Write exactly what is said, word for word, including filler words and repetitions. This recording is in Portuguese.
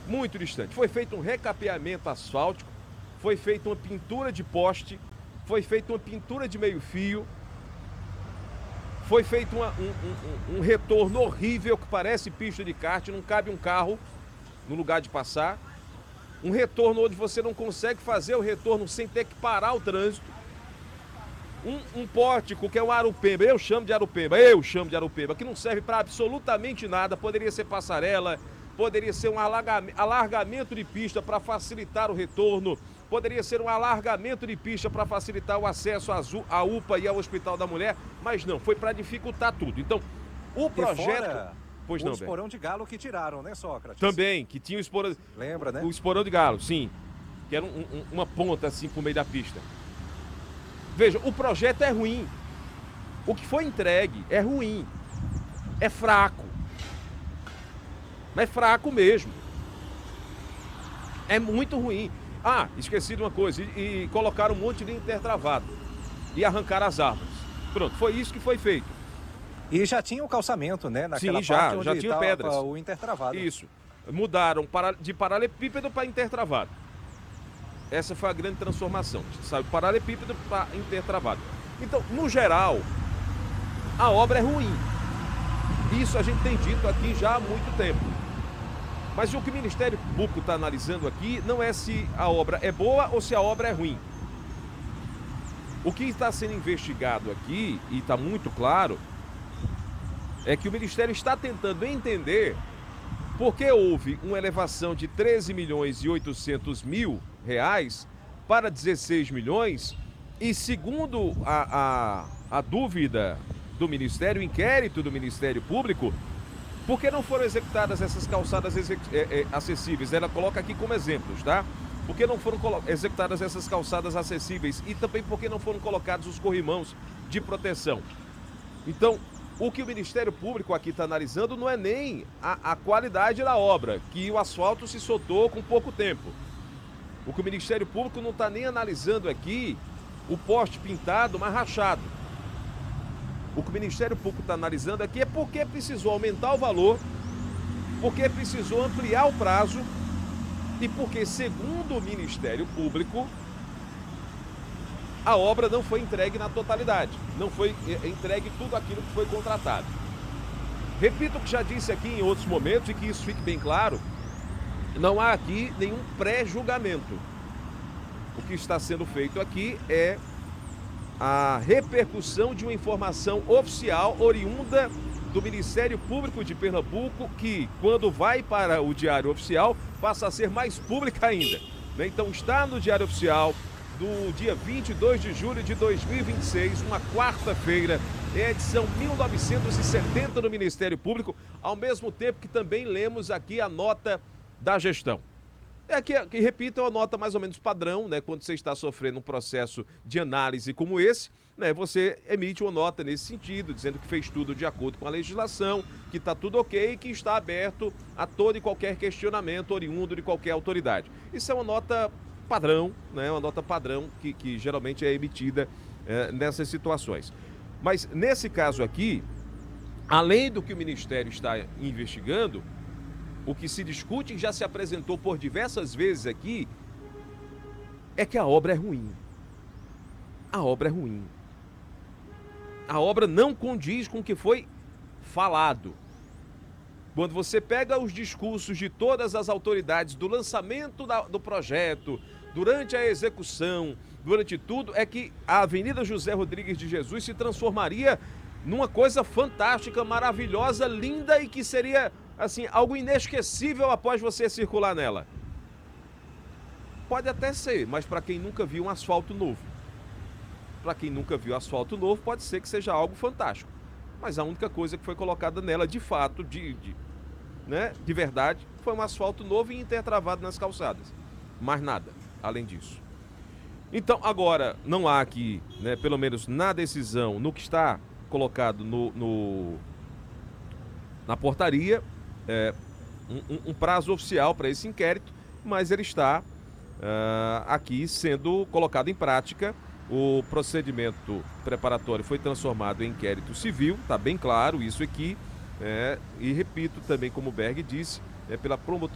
muito distante. Foi feito um recapeamento asfáltico, foi feita uma pintura de poste, foi feita uma pintura de meio-fio, foi feito uma, um, um, um retorno horrível que parece pista de kart, não cabe um carro no lugar de passar. Um retorno onde você não consegue fazer o retorno sem ter que parar o trânsito. Um, um pórtico que é um arupemba, eu chamo de arupemba, eu chamo de arupemba, que não serve para absolutamente nada, poderia ser passarela, poderia ser um alargamento de pista para facilitar o retorno, poderia ser um alargamento de pista para facilitar o acesso à U P A e ao Hospital da Mulher, mas não, foi para dificultar tudo. Então, o projeto... Fora, pois o não, esporão de galo que tiraram, né, Sócrates? Também, que tinha o esporão... Lembra, né? O esporão de galo, sim, que era um, um, uma ponta assim por meio da pista. Veja, o projeto é ruim. O que foi entregue é ruim. É fraco. É fraco mesmo. É muito ruim. Ah, esqueci de uma coisa. E, e colocaram um monte de intertravado. E arrancaram as árvores. Pronto, foi isso que foi feito. E já tinha o calçamento, né? Naquela Sim, já, parte onde já tinha pedras. O intertravado. Isso. Mudaram para, de paralelepípedo para intertravado. Essa foi a grande transformação. Sabe, paralelepípedo para intertravado. Então, no geral, a obra é ruim. Isso a gente tem dito aqui já há muito tempo. Mas o que o Ministério Público está analisando aqui não é se a obra é boa ou se a obra é ruim. O que está sendo investigado aqui, e está muito claro, é que o Ministério está tentando entender por que houve uma elevação de treze milhões e oitocentos mil reais para dezesseis milhões e, segundo a, a, a dúvida do Ministério, o inquérito do Ministério Público, por que não foram executadas essas calçadas é, é, acessíveis? Ela coloca aqui como exemplos, tá? Por que não foram executadas essas calçadas acessíveis? E também por que não foram colocados os corrimãos de proteção? Então, o que o Ministério Público aqui está analisando não é nem a, a qualidade da obra, que o asfalto se soltou com pouco tempo. O que o Ministério Público não está nem analisando aqui o poste pintado, mas rachado. O que o Ministério Público está analisando aqui é porque precisou aumentar o valor, porque precisou ampliar o prazo e porque, segundo o Ministério Público, a obra não foi entregue na totalidade, não foi entregue tudo aquilo que foi contratado. Repito o que já disse aqui em outros momentos e que isso fique bem claro, não há aqui nenhum pré-julgamento. O que está sendo feito aqui é a repercussão de uma informação oficial oriunda do Ministério Público de Pernambuco, que, quando vai para o Diário Oficial, passa a ser mais pública ainda. Então está no Diário Oficial do dia vinte e dois de julho de dois mil e vinte e seis, uma quarta-feira, edição mil novecentos e setenta do Ministério Público, ao mesmo tempo que também lemos aqui a nota da gestão. É que, que repito, é uma nota mais ou menos padrão, né? Quando você está sofrendo um processo de análise como esse, né? Você emite uma nota nesse sentido, dizendo que fez tudo de acordo com a legislação, que está tudo ok e que está aberto a todo e qualquer questionamento oriundo de qualquer autoridade. Isso é uma nota padrão, né? Uma nota padrão que, que geralmente é emitida é, nessas situações. Mas nesse caso aqui, além do que o Ministério está investigando, o que se discute e já se apresentou por diversas vezes aqui é que a obra é ruim. A obra é ruim. A obra não condiz com o que foi falado. Quando você pega os discursos de todas as autoridades do lançamento da, do projeto, durante a execução, durante tudo, é que a Avenida José Rodrigues de Jesus se transformaria numa coisa fantástica, maravilhosa, linda e que seria, assim, algo inesquecível após você circular nela. Pode até ser, mas para quem nunca viu um asfalto novo, para quem nunca viu asfalto novo, pode ser que seja algo fantástico. Mas a única coisa que foi colocada nela, de fato, de, de, né, de verdade, foi um asfalto novo e intertravado nas calçadas. Mais nada, além disso. Então, agora, não há aqui, né, pelo menos na decisão, no que está colocado no, no na portaria, é, um, um prazo oficial para esse inquérito, mas ele está uh, aqui sendo colocado em prática. O procedimento preparatório foi transformado em inquérito civil, está bem claro isso aqui, é, e repito também, como o Berg disse, é pela promotoria